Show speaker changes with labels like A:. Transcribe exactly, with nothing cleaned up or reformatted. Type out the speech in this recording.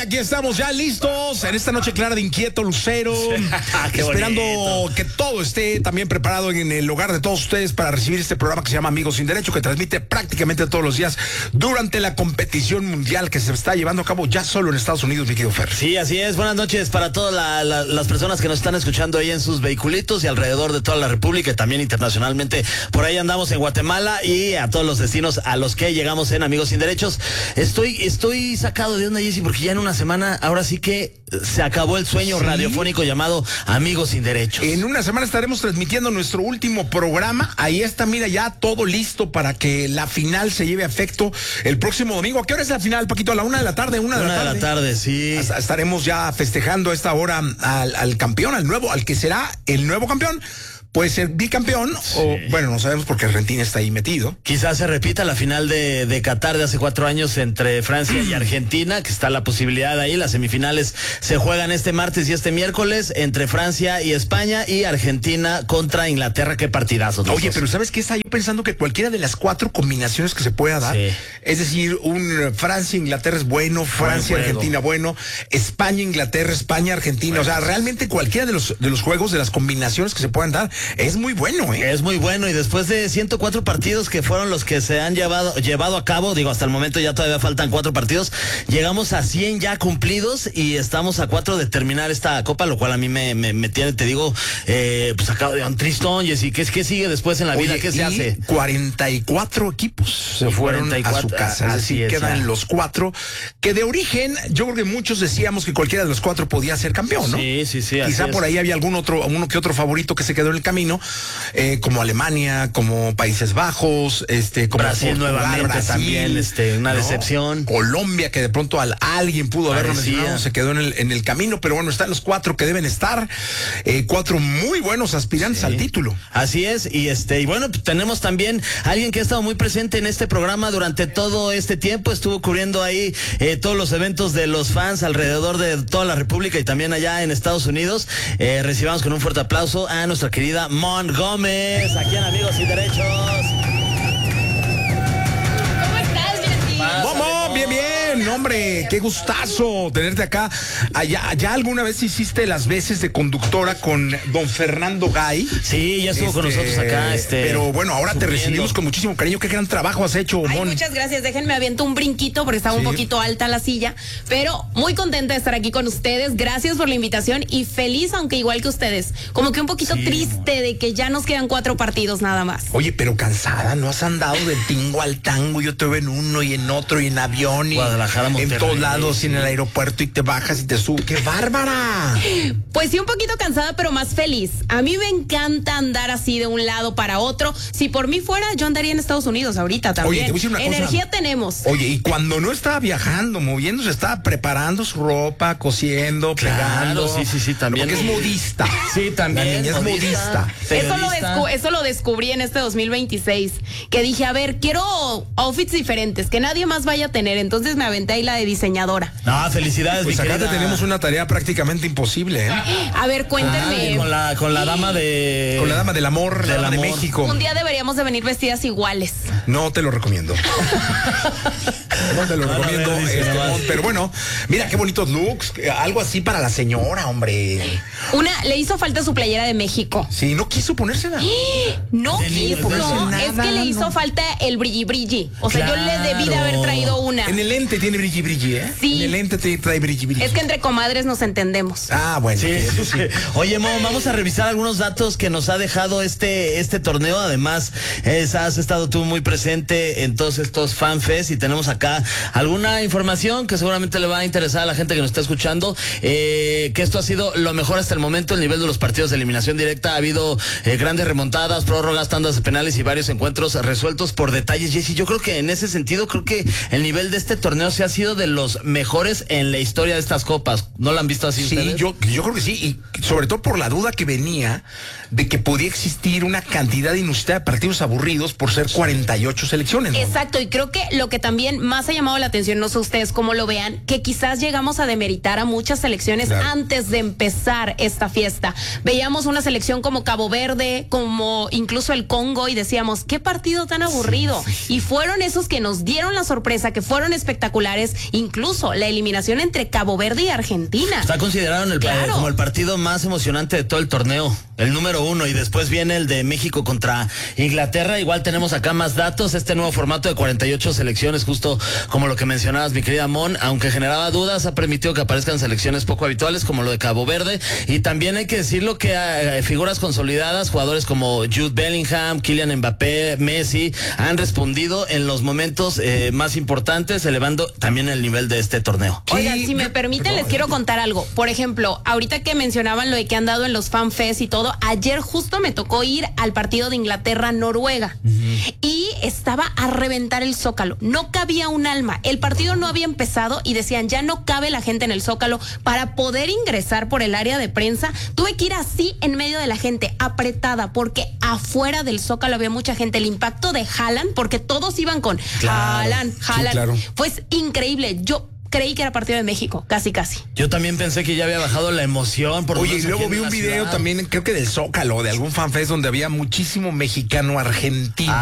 A: aquí estamos ya listos en esta noche clara de inquieto Lucero, esperando bonito. Que todo esté también preparado en el hogar de todos ustedes para recibir este programa que se llama Amigos Sin Derecho, que transmite prácticamente todos los días durante la competición mundial que se está llevando a cabo ya solo en Estados Unidos, mi querido Fer.
B: Sí, así es. Buenas noches para todas la, la, las personas que nos están escuchando ahí en sus vehiculitos y alrededor de toda la República y también internacionalmente. Por ahí andamos en Guatemala y a todos los destinos a los que llegamos en Amigos Sin Derechos. Estoy, estoy sacado de onda, Jessy, porque ya en una semana, ahora sí que se acabó el sueño ¿Sí? radiofónico llamado Amigos Sin Derechos.
A: En una semana estaremos transmitiendo nuestro último programa. Ahí está, mira, ya todo listo para que la final se lleve a efecto el próximo domingo. ¿A qué hora es la final, Paquito? ¿A la una de la tarde? Una,
B: una
A: de la tarde.
B: de la tarde, sí.
A: Hasta estaremos ya festejando a esta hora al, al campeón, al nuevo, al que será el nuevo campeón. Puede ser bicampeón sí. o, bueno, no sabemos porque Argentina está ahí metido.
B: Quizás se repita la final de, de Qatar de hace cuatro años entre Francia y Argentina, que está la posibilidad ahí. Las semifinales se juegan este martes y este miércoles entre Francia y España y Argentina contra Inglaterra. Qué partidazo.
A: Oye, dos. Pero ¿sabes qué? Está yo pensando que cualquiera de las cuatro combinaciones que se pueda dar, sí. es decir, un Francia-Inglaterra es bueno, Francia-Argentina bueno, España-Inglaterra, España-Argentina, bueno. O sea, realmente cualquiera de los, de los juegos, de las combinaciones que se puedan dar, es muy bueno, ¿eh?
B: Es muy bueno, y después de ciento cuatro partidos que fueron los que se han llevado, llevado a cabo, digo, hasta el momento ya todavía faltan cuatro partidos, llegamos a cien ya cumplidos y estamos a cuatro de terminar esta copa, lo cual a mí me, me, me tiene, te digo, eh, pues acá de un tristón, Jessy, ¿qué, ¿qué sigue después en la vida?
A: Oye,
B: ¿Qué se hace?
A: cuarenta y cuatro equipos se fueron cuarenta y cuatro, a su casa, así es, quedan ya. Los cuatro, que de origen, yo creo que muchos decíamos que cualquiera de los cuatro podía ser campeón, ¿no?
B: Sí, sí, sí.
A: Quizá por
B: es.
A: ahí había algún otro, uno que otro favorito que se quedó en el camino, eh, como Alemania, como Países Bajos, este, como
B: Brasil Portugal, nuevamente Brasil, también, este, una ¿no? decepción.
A: Colombia, que de pronto al, alguien pudo haberlo mencionado, se quedó en el, en el camino, pero bueno, están los cuatro que deben estar, eh, cuatro muy buenos aspirantes sí. al título.
B: Así es, y este, y bueno, tenemos también alguien que ha estado muy presente en este programa durante todo este tiempo, estuvo cubriendo ahí eh, todos los eventos de los fans alrededor de toda la República y también allá en Estados Unidos. Eh, recibamos con un fuerte aplauso a nuestra querida Mon Gómez, aquí en Amigos Sin Derechos.
C: ¿Cómo estás, Jessy?
A: ¡Momo! Bien, bien. Hombre, qué gustazo tenerte acá. Allá, allá alguna vez hiciste las veces de conductora con don Fernando Gay.
B: Sí, ya estuvo este, con nosotros acá. Este,
A: pero bueno, ahora subiendo. Te recibimos con muchísimo cariño. Qué gran trabajo has hecho, Mon.
C: Ay, muchas gracias. Déjenme aviento un brinquito porque estaba sí. un poquito alta la silla. Pero muy contenta de estar aquí con ustedes. Gracias por la invitación y feliz, aunque igual que ustedes. Como que un poquito sí. triste de que ya nos quedan cuatro partidos nada más.
A: Oye, pero cansada, ¿no has andado del tingo al tango? Yo te veo en uno y en otro y en avión y
B: Guadalajara, Monterrey,
A: en todos lados y en el aeropuerto y te bajas y te subes. ¡Qué bárbara!
C: Pues sí, un poquito cansada, pero más feliz. A mí me encanta andar así de un lado para otro. Si por mí fuera, yo andaría en Estados Unidos ahorita también.
A: Oye, te voy a decir una
C: Energía
A: cosa.
C: tenemos.
A: Oye, y cuando no estaba viajando, moviéndose, estaba preparando su ropa, cosiendo,
B: claro,
A: pegando.
B: sí, sí, sí, también.
A: Porque es modista.
B: Sí, también.
A: La niña es modista.
C: modista. Eso, lo descu eso lo descubrí en este dos mil veintiséis. Que dije, a ver, quiero outfits diferentes, que nadie más vaya a tener. Entonces me aventé ahí la de diseñadora.
B: No, felicidades,
A: pues
B: mi
A: acá
B: querida.
A: te tenemos una tarea prácticamente imposible, ¿eh?
C: A ver, cuéntenme.
B: Ah, con la, con la dama de...
A: Con la dama del amor,
B: del
A: la dama
B: amor.
A: de México.
C: Un día deberíamos de venir vestidas iguales.
A: No te lo recomiendo. No te lo
B: no,
A: recomiendo.
B: Ver, dice,
A: este,
B: no
A: pero bueno, mira qué bonitos looks. Algo así para la señora, hombre.
C: Una, le hizo falta su playera de México.
A: Sí, no quiso ponérsela.
C: No
B: de
C: quiso.
A: Nada,
C: es que le hizo
A: no.
C: falta el brilli brilli. O sea,
B: claro.
C: yo le debí de haber traído una.
A: En el lente tiene brilli brilli, ¿eh?
C: Sí.
A: En el lente te trae brilli brilli.
C: Es que entre comadres nos entendemos.
A: Ah, bueno.
B: Sí,
A: eso
B: sí. Oye, Mo, vamos a revisar algunos datos que nos ha dejado este, este torneo. Además, es, has estado tú muy presente en todos estos fanfests y tenemos acá alguna información que seguramente le va a interesar a la gente que nos está escuchando. Eh, que esto ha sido lo mejor hasta el momento, el nivel de los partidos de eliminación directa. Ha habido eh, grandes remontadas, prórrogas, tandas de penales y varios encuentros resueltos por detalles. Jessy, yo creo que en ese sentido, creo que el nivel de este torneo se ha sido de los mejores en la historia de estas copas. ¿No lo han visto así
A: Sí,
B: ustedes?
A: yo, yo creo que sí, y sobre todo por la duda que venía de que podía existir una cantidad inusitada de partidos aburridos por ser cuarenta y ocho selecciones, ¿no?
C: Exacto, y creo que lo que también más ha llamado la atención, no sé ustedes cómo lo vean, que quizás llegamos a demeritar a muchas selecciones claro. antes de empezar esta fiesta. Veíamos una selección como Cabo Verde, como incluso el Congo, y decíamos, qué partido tan aburrido. Sí, sí, sí. Y fueron esos que nos dieron la sorpresa, que fueron espectaculares, incluso la eliminación entre Cabo Verde y Argentina.
B: Está considerado en el, claro. como el partido más emocionante de todo el torneo, el número uno, y después viene el de México contra Inglaterra. Igual tenemos acá más datos, este nuevo formato de cuarenta y ocho selecciones, justo como lo que mencionabas, mi querida Mon, aunque generaba dudas, ha permitido que aparezcan selecciones poco habituales como lo de Cabo Verde, y también hay que decirlo que eh, figuras consolidadas, jugadores como Jude Bellingham, Kylian Mbappé, Messi, han respondido en los momentos eh, más importantes, elevando también el nivel de este torneo.
C: Oigan, si me permiten, les quiero contar algo. Por ejemplo, ahorita que mencionaban lo de que han dado en los FanFest y todo, ayer justo me tocó ir al partido de Inglaterra-Noruega uh-huh. y estaba a reventar el Zócalo. No cabía un alma. El partido no había empezado y decían, ya no cabe la gente en el Zócalo. Para poder ingresar por el área de prensa, tuve que ir así en medio de la gente, apretada, porque afuera del Zócalo había mucha gente. El impacto de Haaland, porque todos iban con claro, Haaland, Haaland. Sí, claro. Pues increíble. Yo creí que era partido de México, casi casi.
B: Yo también pensé que ya había bajado la emoción. Por
A: Oye, y luego vi un video ciudad. también, creo que del Zócalo, de algún fanfest donde había muchísimo mexicano argentino. Ah.